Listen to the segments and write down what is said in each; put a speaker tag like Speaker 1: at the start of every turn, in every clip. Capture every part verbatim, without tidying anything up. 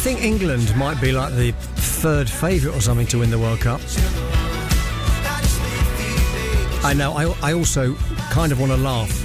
Speaker 1: think England might be like the third favourite or something to win the World Cup. I know, I, I also kind of want to laugh.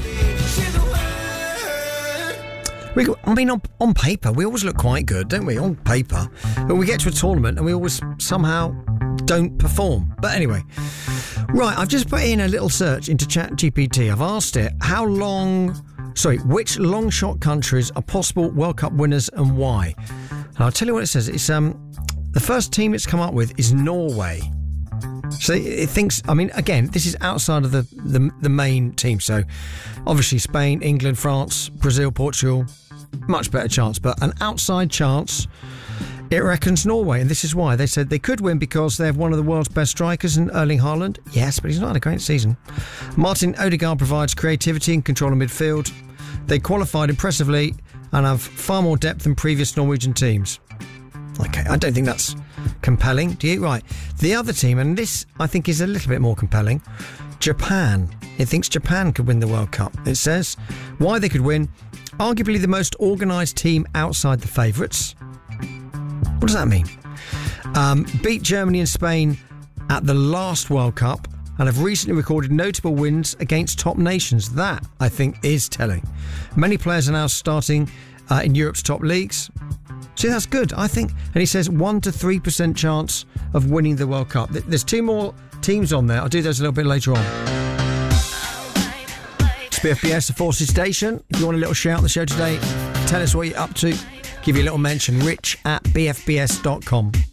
Speaker 1: We, I mean, on, on paper, we always look quite good, don't we? On paper. But we get to a tournament and we always somehow don't perform. But anyway. Right, I've just put in a little search into ChatGPT. I've asked it, how long... Sorry, which long shot countries are possible World Cup winners and why? And I'll tell you what it says. It's um the first team it's come up with is Norway. So it thinks, I mean, again, this is outside of the, the, the main team. So obviously Spain, England, France, Brazil, Portugal, much better chance. But an outside chance, it reckons Norway. And this is why. They said they could win because they have one of the world's best strikers in Erling Haaland. Yes, but he's not had a great season. Martin Odegaard provides creativity and control of midfield. They qualified impressively and have far more depth than previous Norwegian teams. Okay, I don't think that's compelling. Do you? Right. The other team, and this I think is a little bit more compelling, Japan. It thinks Japan could win the World Cup. It says why they could win. Arguably the most organised team outside the favourites. What does that mean? Um, beat Germany and Spain at the last World Cup and have recently recorded notable wins against top nations. That, I think, is telling. Many players are now starting uh, in Europe's top leagues. See, that's good, I think. And he says one to three percent chance of winning the World Cup. There's two more teams on there. I'll do those a little bit later on. It's B F B S, the Forces Station. If you want a little shout out the show today, tell us what you're up to. Give you a little mention. Rich at b f b s dot com.